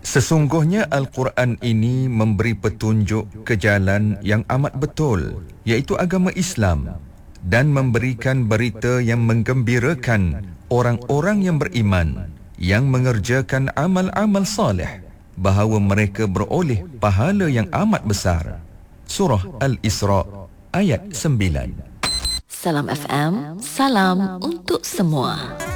Sesungguhnya Al-Quran ini memberi petunjuk ke jalan yang amat betul, iaitu agama Islam, dan memberikan berita yang menggembirakan orang-orang yang beriman, yang mengerjakan amal-amal saleh, bahawa mereka beroleh pahala yang amat besar. Surah Al-Isra ayat 9. Salam FM, salam untuk semua.